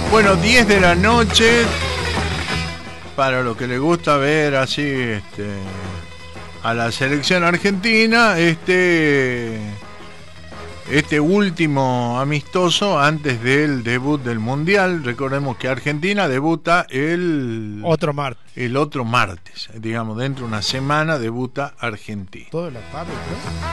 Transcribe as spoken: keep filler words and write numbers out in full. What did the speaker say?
Bueno, diez de la noche, para lo que le gusta ver así este, a la selección argentina, este, este último amistoso antes del debut del Mundial. Recordemos que Argentina debuta el otro martes. El otro martes, digamos, dentro de una semana debuta Argentina. Toda la tarde, ¿no?